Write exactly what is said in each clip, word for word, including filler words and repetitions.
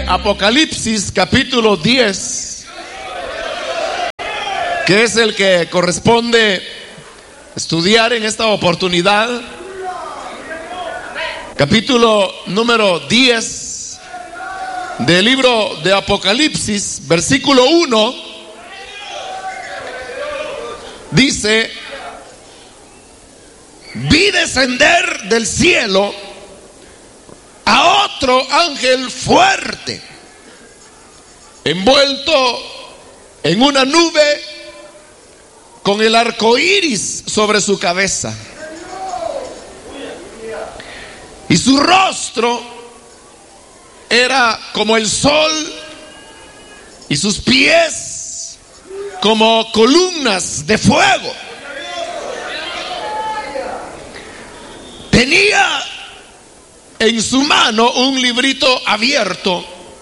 Apocalipsis capítulo diez, que es el que corresponde estudiar en esta oportunidad. Capítulo número diez del libro de Apocalipsis, versículo uno, dice: vi descender del cielo a otro ángel fuerte, envuelto en una nube, con el arco iris sobre su cabeza, y su rostro era como el sol, y sus pies como columnas de fuego. Tenía en su mano un librito abierto,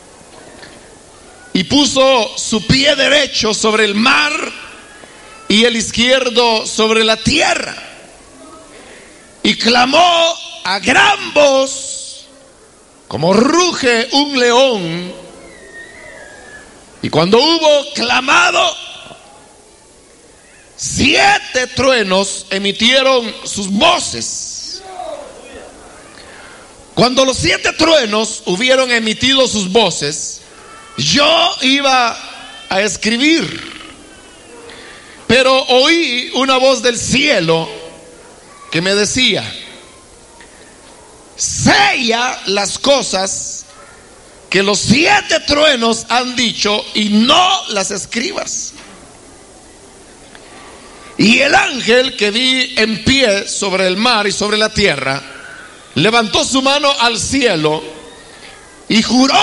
y puso su pie derecho sobre el mar y el izquierdo sobre la tierra, y clamó a gran voz, como ruge un león. Y cuando hubo clamado, siete truenos emitieron sus voces. Cuando los siete truenos hubieron emitido sus voces, yo iba a escribir, pero oí una voz del cielo que me decía: sella las cosas que los siete truenos han dicho y no las escribas. Y el ángel que vi en pie sobre el mar y sobre la tierra levantó su mano al cielo y juró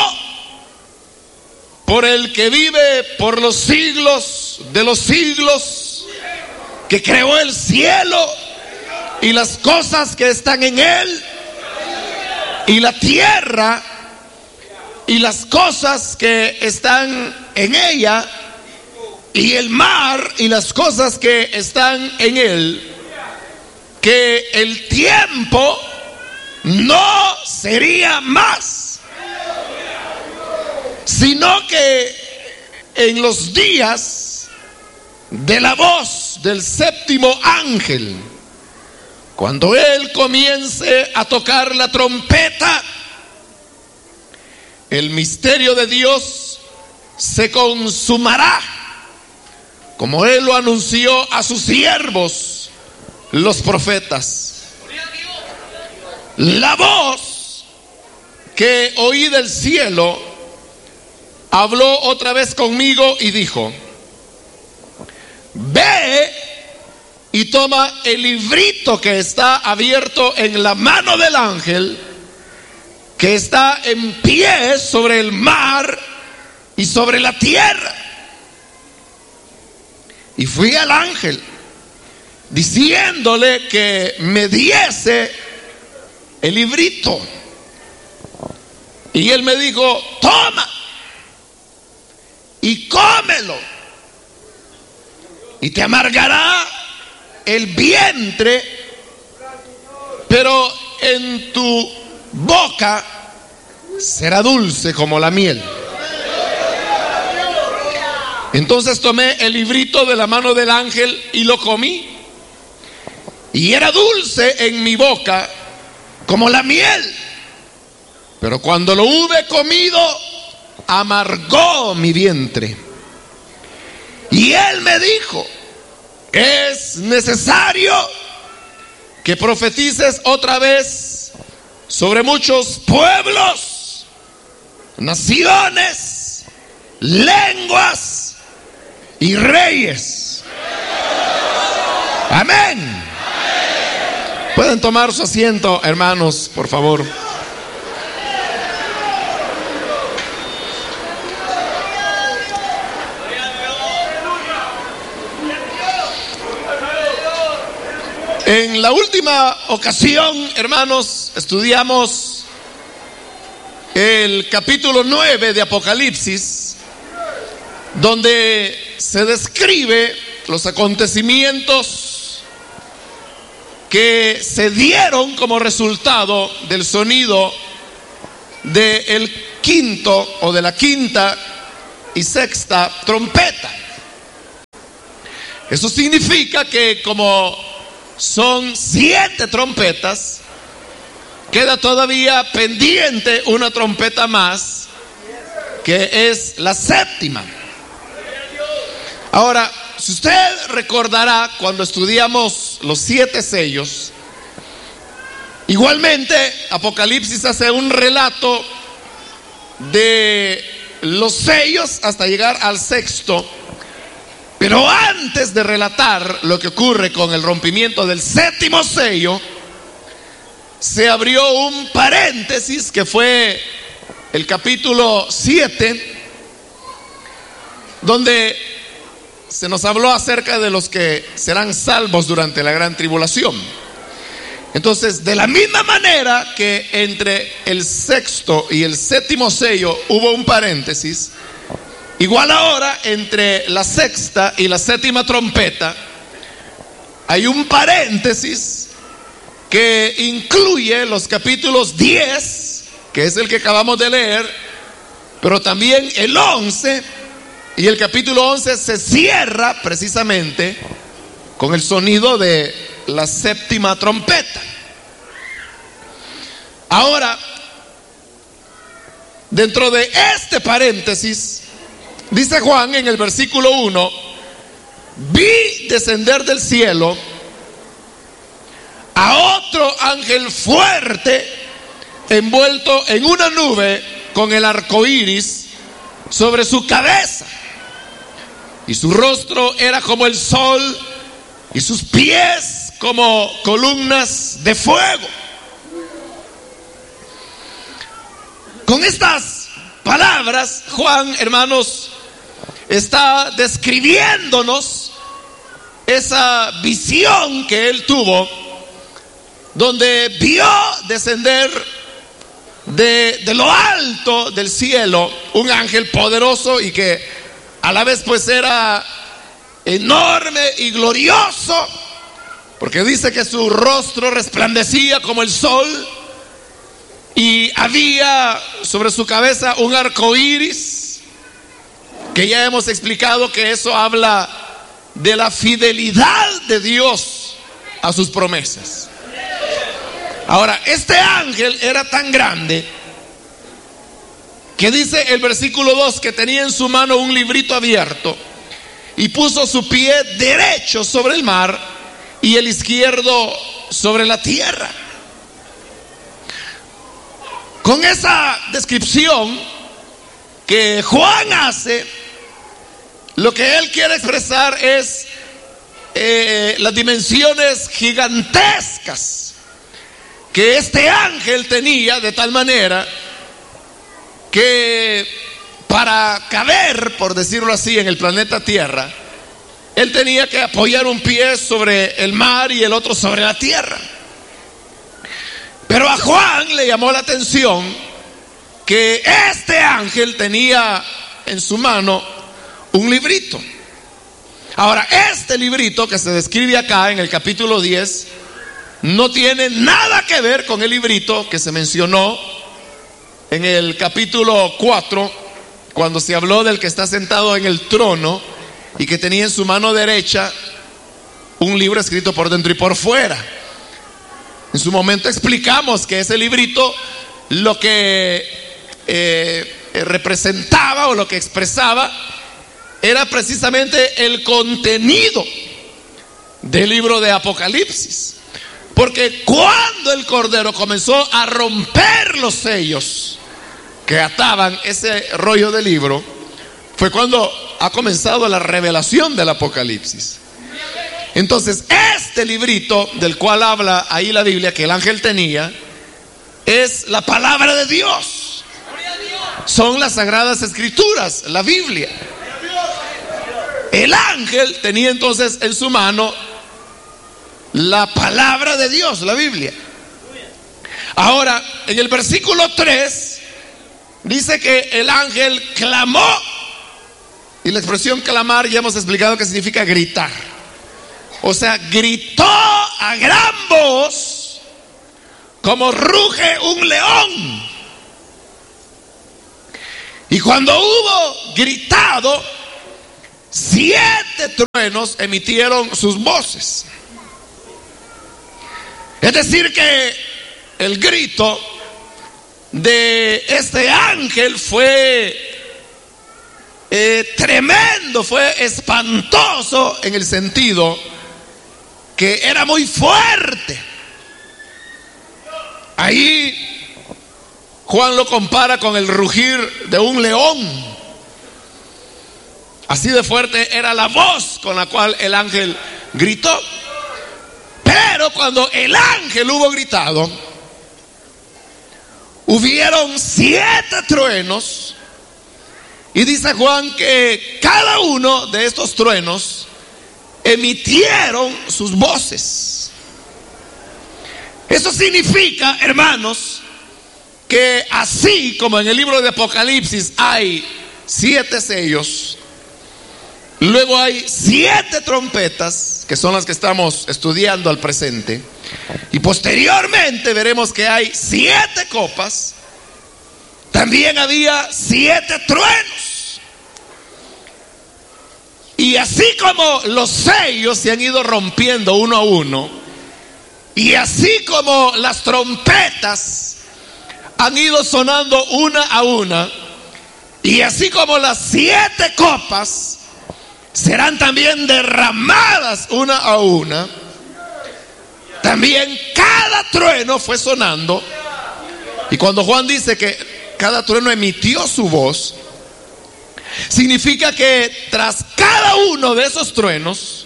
por el que vive por los siglos de los siglos, que creó el cielo y las cosas que están en él, y la tierra y las cosas que están en ella, y el mar y las cosas que están en él, que el tiempo no sería más, sino que en los días de la voz del séptimo ángel, cuando él comience a tocar la trompeta, el misterio de Dios se consumará, como él lo anunció a sus siervos, los profetas. La voz que oí del cielo habló otra vez conmigo y dijo: ve y toma el librito que está abierto en la mano del ángel, que está en pie sobre el mar y sobre la tierra. Y fui al ángel diciéndole que me diese el librito, y él me dijo: toma y cómelo, y te amargará el vientre, pero en tu boca será dulce como la miel. Entonces tomé el librito de la mano del ángel y lo comí, y era dulce en mi boca como la miel, pero cuando lo hube comido, amargó mi vientre. Y él me dijo: es necesario que profetices otra vez sobre muchos pueblos, naciones, lenguas y reyes. Amén. Pueden tomar su asiento, hermanos, por favor. En la última ocasión, hermanos, estudiamos el capítulo nueve de Apocalipsis, donde se describe los acontecimientos que se dieron como resultado del sonido del quinto o de la quinta y sexta trompeta. Eso significa que como son siete trompetas, queda todavía pendiente una trompeta más, que es la séptima. Ahora, si usted recordará cuando estudiamos los siete sellos, igualmente Apocalipsis hace un relato de los sellos hasta llegar al sexto. Pero antes de relatar lo que ocurre con el rompimiento del séptimo sello, se abrió un paréntesis que fue el capítulo siete, donde se nos habló acerca de los que serán salvos durante la gran tribulación. Entonces, de la misma manera que entre el sexto y el séptimo sello hubo un paréntesis, igual ahora entre la sexta y la séptima trompeta hay un paréntesis que incluye los capítulos diez, que es el que acabamos de leer, pero también el once, y el capítulo once se cierra precisamente con el sonido de la séptima trompeta. Ahora, dentro de este paréntesis, dice Juan en el versículo uno: vi descender del cielo a otro ángel fuerte, envuelto en una nube con el arco iris sobre su cabeza, y su rostro era como el sol, y sus pies como columnas de fuego. Con estas palabras, Juan, hermanos, está describiéndonos esa visión que él tuvo, donde vio descender de, de lo alto del cielo un ángel poderoso y que a la vez pues era enorme y glorioso, porque dice que su rostro resplandecía como el sol y había sobre su cabeza un arco iris, que ya hemos explicado que eso habla de la fidelidad de Dios a sus promesas. Ahora, este ángel era tan grande que dice el versículo dos que tenía en su mano un librito abierto y puso su pie derecho sobre el mar y el izquierdo sobre la tierra. Con esa descripción que Juan hace, lo que él quiere expresar es eh, las dimensiones gigantescas que este ángel tenía, de tal manera que para caber, por decirlo así, en el planeta Tierra, él tenía que apoyar un pie sobre el mar y el otro sobre la tierra. Pero a Juan le llamó la atención que este ángel tenía en su mano un librito. Ahora, este librito que se describe acá en el capítulo diez no tiene nada que ver con el librito que se mencionó en el capítulo cuatro, cuando se habló del que está sentado en el trono y que tenía en su mano derecha un libro escrito por dentro y por fuera. En su momento explicamos que ese librito lo que eh, representaba o lo que expresaba era precisamente el contenido del libro de Apocalipsis. Porque cuando el Cordero comenzó a romper los sellos que ataban ese rollo de libro, fue cuando ha comenzado la revelación del Apocalipsis. Entonces, este librito del cual habla ahí la Biblia, que el ángel tenía, es la palabra de Dios. Son las Sagradas Escrituras, la Biblia. El ángel tenía entonces en su mano la palabra de Dios, la Biblia. Ahora, en el versículo tres dice que el ángel clamó, y la expresión clamar ya hemos explicado que significa gritar. O sea, gritó a gran voz como ruge un león. Y cuando hubo gritado, siete truenos emitieron sus voces. Es decir que el grito de este ángel fue eh, tremendo, fue espantoso en el sentido que era muy fuerte. Ahí Juan lo compara con el rugir de un león. Así de fuerte era la voz con la cual el ángel gritó. Pero cuando el ángel hubo gritado, hubieron siete truenos. Y dice Juan que cada uno de estos truenos emitieron sus voces. Eso significa, hermanos, que así como en el libro de Apocalipsis hay siete sellos, luego hay siete trompetas, que son las que estamos estudiando al presente, y posteriormente veremos que hay siete copas. También había siete truenos. Y así como los sellos se han ido rompiendo uno a uno, y así como las trompetas han ido sonando una a una, y así como las siete copas serán también derramadas una a una, también cada trueno fue sonando. Y cuando Juan dice que cada trueno emitió su voz, significa que tras cada uno de esos truenos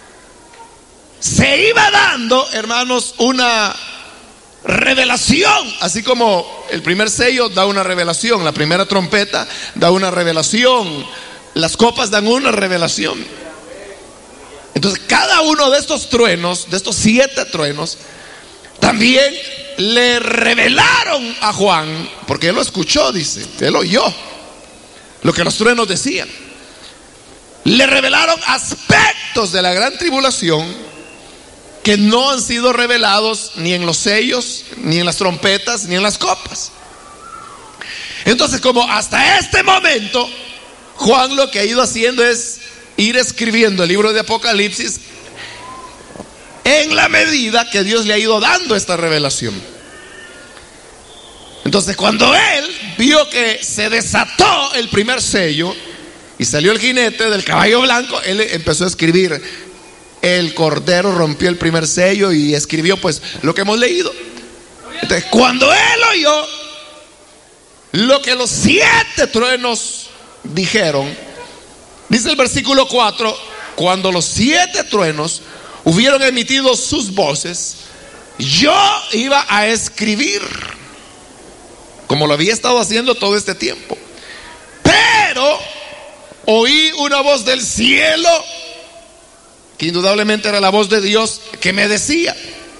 se iba dando, hermanos, una revelación. Así como el primer sello da una revelación, la primera trompeta da una revelación, las copas dan una revelación. Entonces cada uno de estos truenos, de estos siete truenos, también le revelaron a Juan, porque él lo escuchó, dice, él oyó lo que los truenos decían. Le revelaron aspectos de la gran tribulación que no han sido revelados ni en los sellos, ni en las trompetas, ni en las copas. Entonces, como hasta este momento Juan lo que ha ido haciendo es ir escribiendo el libro de Apocalipsis en la medida que Dios le ha ido dando esta revelación. Entonces, cuando él vio que se desató el primer sello y salió el jinete del caballo blanco, él empezó a escribir: el cordero rompió el primer sello, y escribió pues lo que hemos leído. Entonces, cuando él oyó lo que los siete truenos dijeron, dice el versículo cuatro: cuando los siete truenos hubieron emitido sus voces, yo iba a escribir, como lo había estado haciendo todo este tiempo. Pero oí una voz del cielo, que indudablemente era la voz de Dios, que me decía: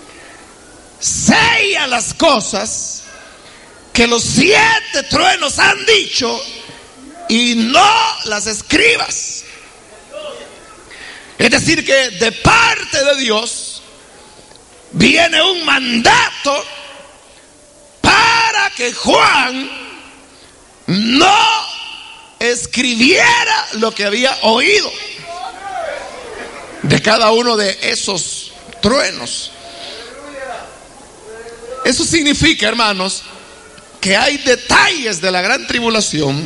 sella las cosas que los siete truenos han dicho y no las escribas. Es decir, que de parte de Dios viene un mandato para que Juan no escribiera lo que había oído de cada uno de esos truenos. Eso significa, hermanos, que hay detalles de la gran tribulación,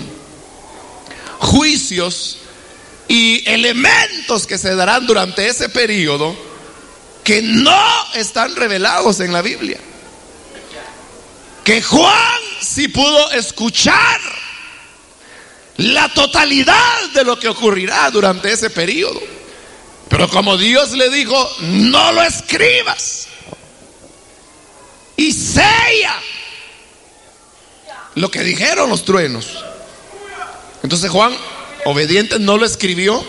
juicios y elementos que se darán durante ese periodo que no están revelados en la Biblia, que Juan sí pudo escuchar la totalidad de lo que ocurrirá durante ese periodo. Pero como Dios le dijo: no lo escribas y sella lo que dijeron los truenos. Entonces Juan, obediente, no lo escribió.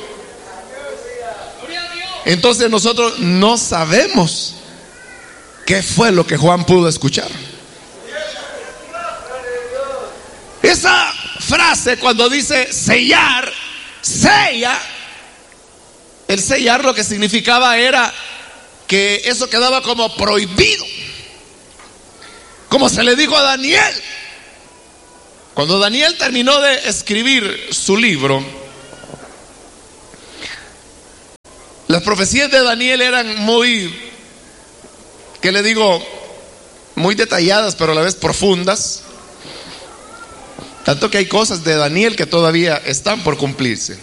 Entonces nosotros no sabemos qué fue lo que Juan pudo escuchar. Esa frase, cuando dice sellar, sella, el sellar lo que significaba era que eso quedaba como prohibido, como se le dijo a Daniel: Cuando Daniel terminó de escribir su libro, las profecías de Daniel eran muy, ¿qué le digo? Muy detalladas, pero a la vez profundas. Tanto que hay cosas de Daniel que todavía están por cumplirse.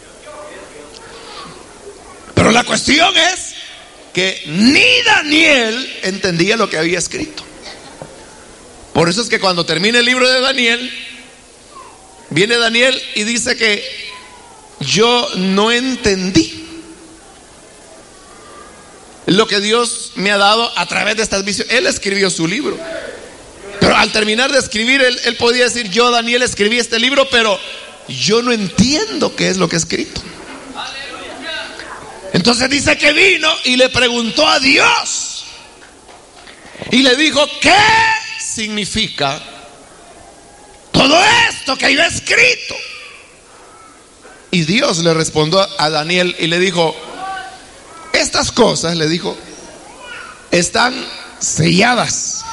Pero la cuestión es que ni Daniel entendía lo que había escrito. Por eso es que cuando termina el libro de Daniel, viene Daniel y dice que yo no entendí lo que Dios me ha dado a través de estas visiones. Él escribió su libro, pero al terminar de escribir, él, él podía decir: yo, Daniel, escribí este libro, pero yo no entiendo qué es lo que he escrito. Entonces dice que vino y le preguntó a Dios y le dijo: ¿qué significa todo esto que yo he escrito? Y Dios le respondió a Daniel y le dijo: estas cosas, le dijo, están selladas.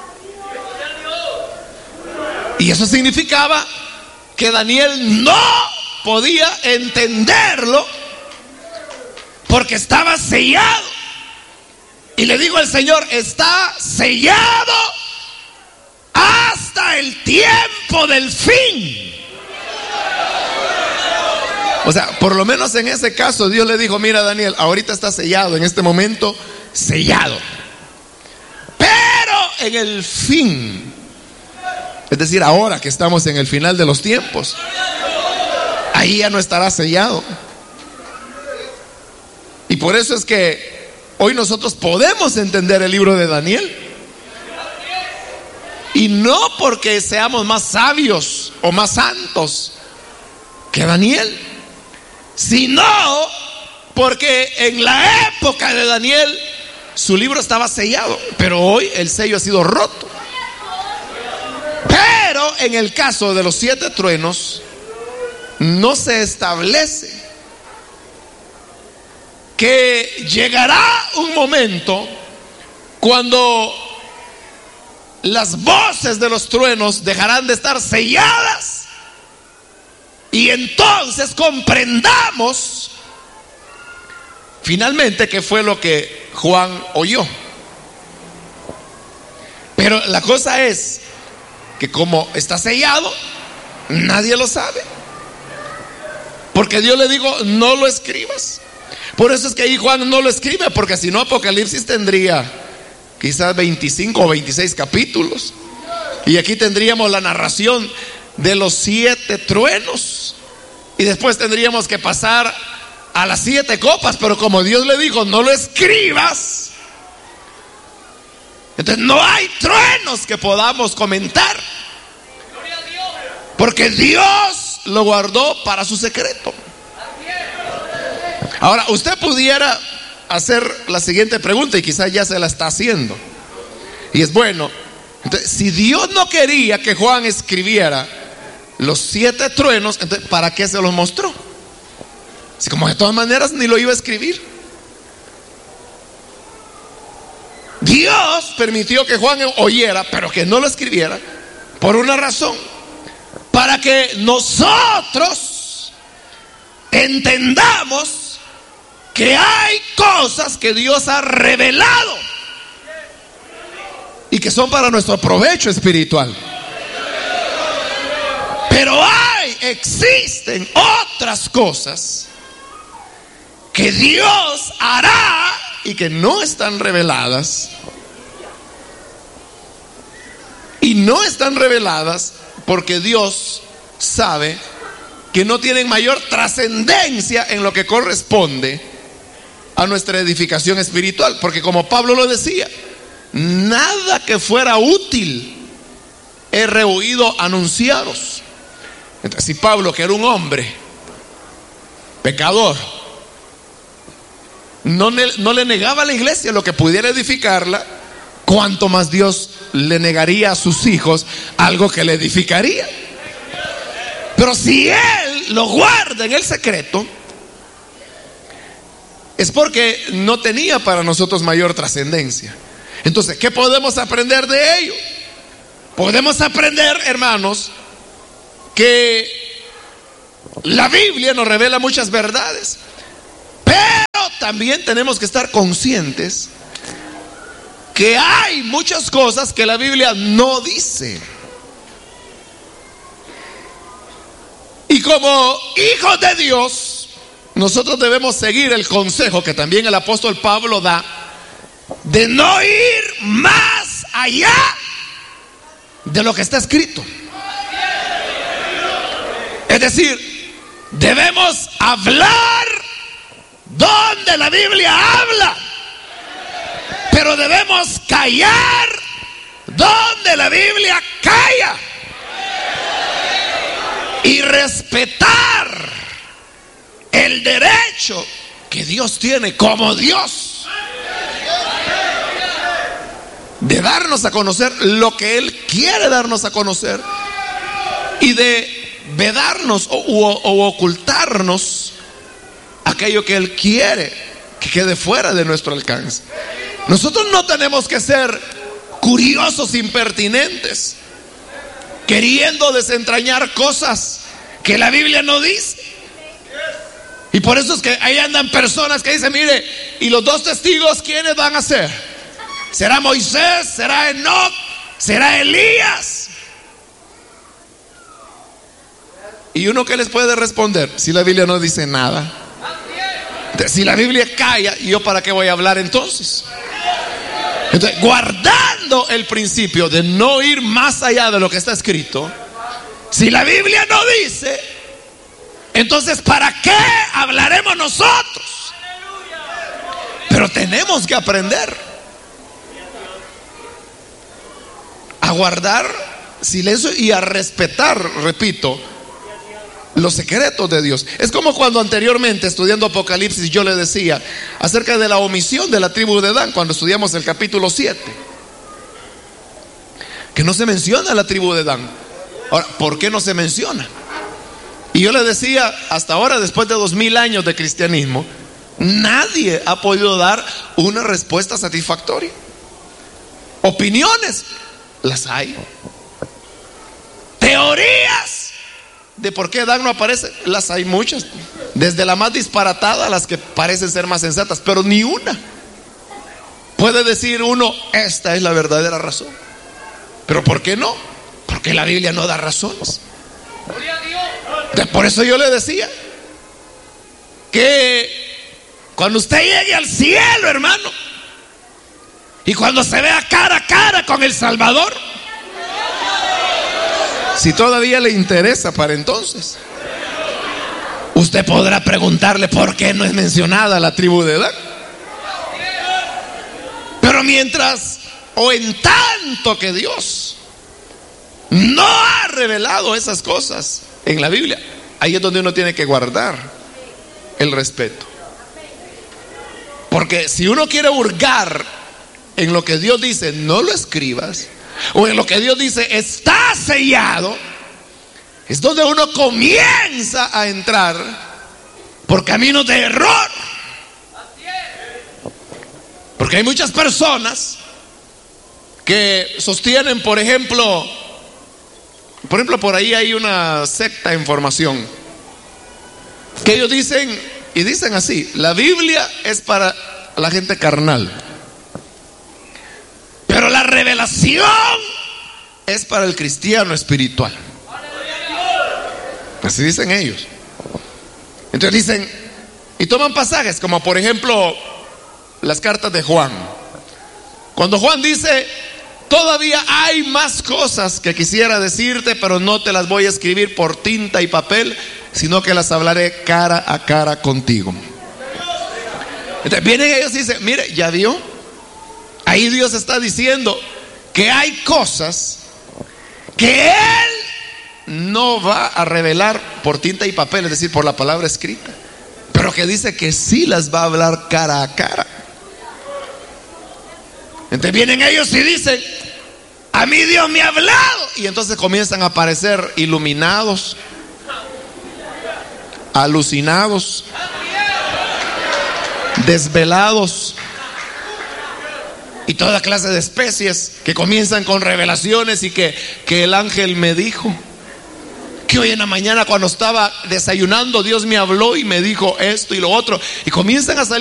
Y eso significaba que Daniel no podía entenderlo porque estaba sellado. Y le dijo el Señor: está sellado hasta el tiempo del fin. O sea, por lo menos en ese caso Dios le dijo: mira, Daniel, ahorita está sellado, en este momento sellado, pero en el fin, es decir, ahora que estamos en el final de los tiempos, ahí ya no estará sellado. Y por eso es que hoy nosotros podemos entender el libro de Daniel. Y no porque seamos más sabios o más santos que Daniel, sino porque en la época de Daniel su libro estaba sellado, pero hoy el sello ha sido roto. Pero en el caso de los siete truenos no se establece que llegará un momento cuando las voces de los truenos dejarán de estar selladas y entonces comprendamos finalmente qué fue lo que Juan oyó. Pero la cosa es que como está sellado, nadie lo sabe, porque Dios le dijo: no lo escribas. Por eso es que ahí Juan no lo escribe, porque si no, Apocalipsis tendría quizás veinticinco o veintiséis capítulos, y aquí tendríamos la narración de los siete truenos, y después tendríamos que pasar a las siete copas. Pero como Dios le dijo: no lo escribas, entonces no hay truenos que podamos comentar, porque Dios lo guardó para su secreto. Ahora, usted pudiera hacer la siguiente pregunta, y quizás ya se la está haciendo, y es: bueno, entonces, si Dios no quería que Juan escribiera los siete truenos, entonces ¿para qué se los mostró? Si como de todas maneras ni lo iba a escribir. Dios permitió que Juan oyera, pero que no lo escribiera, por una razón: para que nosotros entendamos que hay cosas que Dios ha revelado y que son para nuestro provecho espiritual. Pero hay, existen otras cosas que Dios hará y que no están reveladas. Y no están reveladas porque Dios sabe que no tienen mayor trascendencia en lo que corresponde a nuestra edificación espiritual. Porque como Pablo lo decía: nada que fuera útil he rehuido anunciaros. Entonces, si Pablo, que era un hombre pecador, no, ne- no le negaba a la iglesia lo que pudiera edificarla, cuánto más Dios le negaría a sus hijos algo que le edificaría. Pero si Él lo guarda en el secreto, es porque no tenía para nosotros mayor trascendencia. Entonces, ¿qué podemos aprender de ello? Podemos aprender, hermanos, que la Biblia nos revela muchas verdades, pero también tenemos que estar conscientes que hay muchas cosas que la Biblia no dice. Y como hijos de Dios, nosotros debemos seguir el consejo que también el apóstol Pablo da, de no ir más allá de lo que está escrito. Es decir, debemos hablar donde la Biblia habla, pero debemos callar donde la Biblia calla, y respetar el derecho que Dios tiene como Dios de darnos a conocer lo que Él quiere darnos a conocer, y de vedarnos o, o, o ocultarnos aquello que Él quiere que quede fuera de nuestro alcance. Nosotros no tenemos que ser curiosos impertinentes, queriendo desentrañar cosas que la Biblia no dice. Y por eso es que ahí andan personas que dicen: mire, ¿y los dos testigos quiénes van a ser? ¿Será Moisés? ¿Será Enoc? ¿Será Elías? ¿Y uno qué les puede responder si la Biblia no dice nada? Si la Biblia calla, ¿yo para qué voy a hablar entonces? Entonces, guardando el principio de no ir más allá de lo que está escrito, si la Biblia no dice, entonces ¿para qué hablaremos nosotros? Pero tenemos que aprender a guardar silencio y a respetar, repito, los secretos de Dios. Es como cuando anteriormente, estudiando Apocalipsis, yo le decía acerca de la omisión de la tribu de Dan, cuando estudiamos el capítulo siete, que no se menciona la tribu de Dan. Ahora, ¿por qué no se menciona? Y yo le decía, hasta ahora, después de dos mil años de cristianismo, nadie ha podido dar una respuesta satisfactoria. Opiniones, las hay. Teorías de por qué Dan no aparece, las hay muchas, desde la más disparatada a las que parecen ser más sensatas, pero ni una puede decir uno: esta es la verdadera razón. ¿Pero por qué no? Porque la Biblia no da razones. Por eso yo le decía que cuando usted llegue al cielo, hermano, y cuando se vea cara a cara con el Salvador, si todavía le interesa para entonces, usted podrá preguntarle por qué no es mencionada la tribu de Dan. Pero mientras o en tanto que Dios no ha revelado esas cosas en la Biblia, ahí es donde uno tiene que guardar el respeto. Porque si uno quiere hurgar en lo que Dios dice, no lo escribas, o en lo que Dios dice, está sellado, es donde uno comienza a entrar por caminos de error. Porque hay muchas personas que sostienen, por ejemplo, por ejemplo, por ahí hay una secta en formación, que ellos dicen, y dicen así: la Biblia es para la gente carnal, pero la revelación es para el cristiano espiritual. Así dicen ellos. Entonces dicen, y toman pasajes como por ejemplo las cartas de Juan. Cuando Juan dice: todavía hay más cosas que quisiera decirte, pero no te las voy a escribir por tinta y papel, sino que las hablaré cara a cara contigo. Entonces vienen ellos y dicen: mire, ¿ya vio? Ahí Dios está diciendo que hay cosas que Él no va a revelar por tinta y papel, es decir, por la palabra escrita, pero que dice que sí las va a hablar cara a cara. Entonces vienen ellos y dicen: a mí Dios me ha hablado, y entonces comienzan a aparecer iluminados, alucinados, desvelados y toda clase de especies que comienzan con revelaciones y que, que el ángel me dijo, que hoy en la mañana cuando estaba desayunando Dios me habló y me dijo esto y lo otro, y comienzan a salir